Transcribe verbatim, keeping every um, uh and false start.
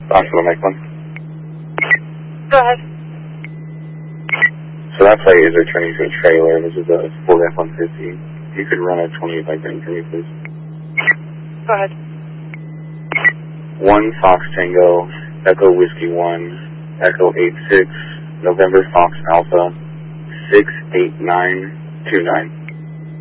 Hospital Mike one. Go ahead. So that plate is returning to a trailer. This is a Ford F one fifty. You could run a twenty-eight by ten for me, please. Go ahead. one Fox Tango, Echo Whiskey one, Echo eight six, November Fox Alpha, six eight nine two nine.